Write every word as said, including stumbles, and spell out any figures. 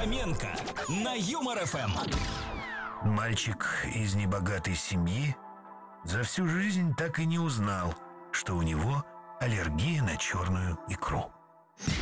Фоменко на Юмор эф эм. Мальчик из небогатой семьи за всю жизнь так и не узнал, что у него аллергия на черную икру.